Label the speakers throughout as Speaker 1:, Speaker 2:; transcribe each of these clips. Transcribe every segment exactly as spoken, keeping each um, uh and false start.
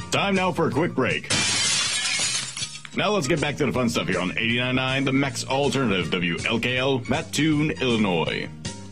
Speaker 1: Time now for a quick break. Now let's get back to the fun stuff here on eighty-nine point nine, the Max Alternative, W L K L, Mattoon, Illinois.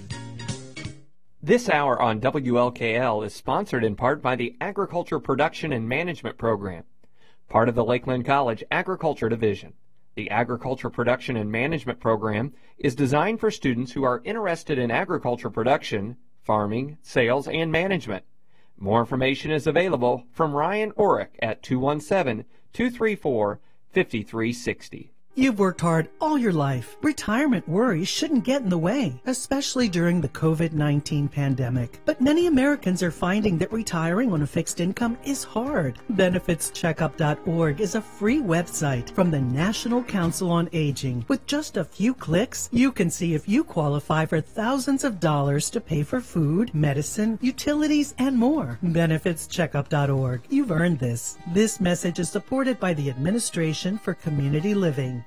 Speaker 2: This hour on W L K L is sponsored in part by the Agriculture Production and Management Program, part of the Lakeland College Agriculture Division. The Agriculture Production and Management Program is designed for students who are interested in agriculture production, farming, sales, and management. More information is available from Ryan Orrick at two one seven, two three four, five three six zero.
Speaker 3: You've worked hard all your life. Retirement worries shouldn't get in the way, especially during the COVID nineteen pandemic. But many Americans are finding that retiring on a fixed income is hard. benefits checkup dot org is a free website from the National Council on Aging. With just a few clicks, you can see if you qualify for thousands of dollars to pay for food, medicine, utilities, and more. benefits checkup dot org. You've earned this. This message is supported by the Administration for Community Living.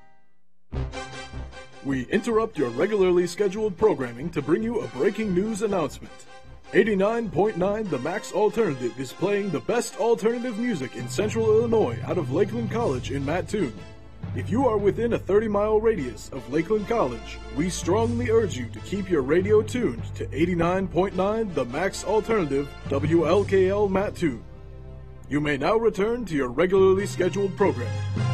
Speaker 4: We interrupt your regularly scheduled programming to bring you a breaking news announcement. eighty-nine point nine The Max Alternative is playing the best alternative music in Central Illinois out of Lakeland College in Mattoon. If you are within a thirty-mile radius of Lakeland College, we strongly urge you to keep your radio tuned to eighty-nine point nine The Max Alternative, W L K L Mattoon. You may now return to your regularly scheduled program.